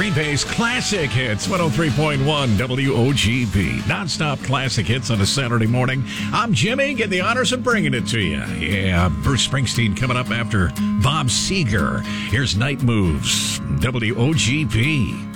Green Bay's classic hits, 103.1 WOGP. Non-stop classic hits on a Saturday morning. I'm Jimmy, getting the honors of bringing it to you. Yeah, Bruce Springsteen coming up after Bob Seger. Here's Night Moves, WOGP.